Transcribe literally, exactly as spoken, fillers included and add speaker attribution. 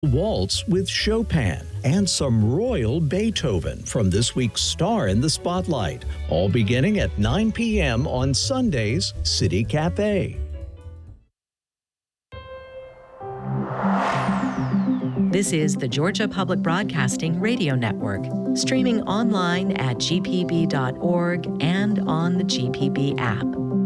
Speaker 1: Waltz with Chopin, and some royal Beethoven from this week's Star in the Spotlight, all beginning at nine p.m. on Sunday's City Cafe.
Speaker 2: This is the Georgia Public Broadcasting Radio Network, streaming online at g p b dot org and on the G P B app.